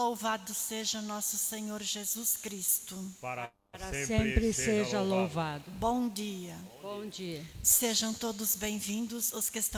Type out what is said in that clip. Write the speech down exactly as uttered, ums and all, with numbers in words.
Louvado seja nosso Senhor Jesus Cristo. Para Para sempre, sempre seja louvado. Bom dia. Bom dia. Sejam todos bem-vindos, os que estão